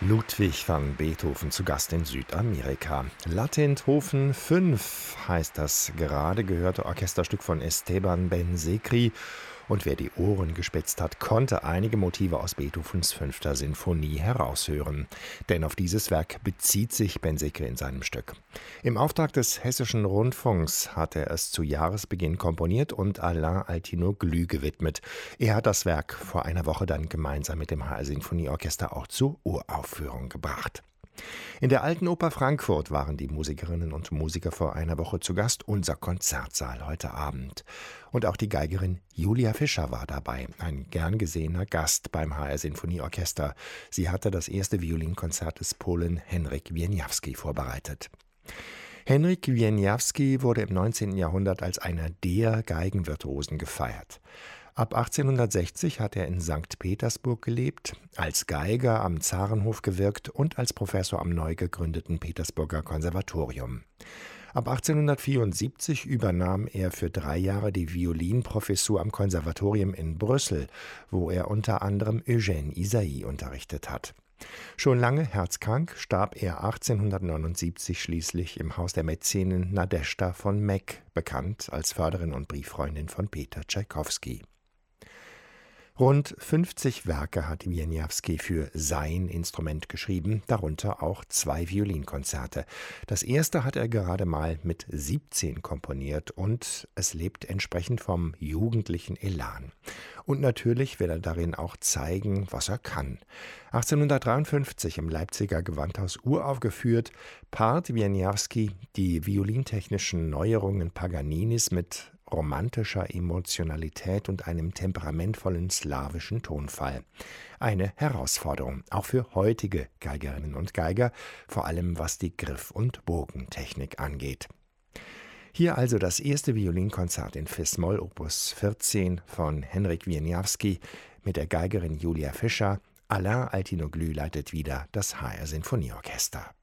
Ludwig van Beethoven zu Gast in Südamerika. Latenthofen 5 heißt das gerade gehörte Orchesterstück von Esteban Ben-Sekri. Und wer die Ohren gespitzt hat, konnte einige Motive aus Beethovens 5. Sinfonie heraushören. Denn auf dieses Werk bezieht sich Ben-Sekri in seinem Stück. Im Auftrag des Hessischen Rundfunks hat er es zu Jahresbeginn komponiert und Alain Altinoglu gewidmet. Er hat das Werk vor einer Woche dann gemeinsam mit dem HR Sinfonieorchester auch zur Uraufführung gebracht. In der Alten Oper Frankfurt waren die Musikerinnen und Musiker vor einer Woche zu Gast, unser Konzertsaal heute Abend. Und auch die Geigerin Julia Fischer war dabei, ein gern gesehener Gast beim HR Sinfonieorchester. Sie hatte das erste Violinkonzert des Polen Henryk Wieniawski vorbereitet. Henryk Wieniawski wurde im 19. Jahrhundert als einer der Geigenvirtuosen gefeiert. Ab 1860 hat er in St. Petersburg gelebt, als Geiger am Zarenhof gewirkt und als Professor am neu gegründeten Petersburger Konservatorium. Ab 1874 übernahm er für 3 Jahre die Violinprofessur am Konservatorium in Brüssel, wo er unter anderem Eugène Ysaÿe unterrichtet hat. Schon lange herzkrank starb er 1879 schließlich im Haus der Mäzenin Nadeschda von Meck, bekannt als Förderin und Brieffreundin von Peter Tschaikowski. Rund 50 Werke hat Wieniawski für sein Instrument geschrieben, darunter auch 2 Violinkonzerte. Das erste hat er gerade mal mit 17 komponiert und es lebt entsprechend vom jugendlichen Elan. Und natürlich will er darin auch zeigen, was er kann. 1853 im Leipziger Gewandhaus uraufgeführt, paart Wieniawski die violintechnischen Neuerungen Paganinis mit romantischer Emotionalität und einem temperamentvollen slawischen Tonfall. Eine Herausforderung, auch für heutige Geigerinnen und Geiger, vor allem was die Griff- und Bogentechnik angeht. Hier also das erste Violinkonzert in Fis-Moll Opus 14 von Henryk Wieniawski mit der Geigerin Julia Fischer. Alain Altinoglu leitet wieder das HR Sinfonieorchester.